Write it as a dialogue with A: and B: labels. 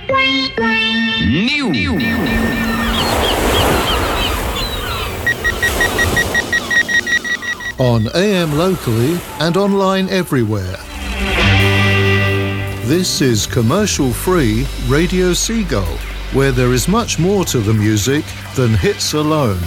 A: New.
B: On AM locally and online everywhere. This is commercial-free Radio Seagull, where there is much more to the music than hits alone.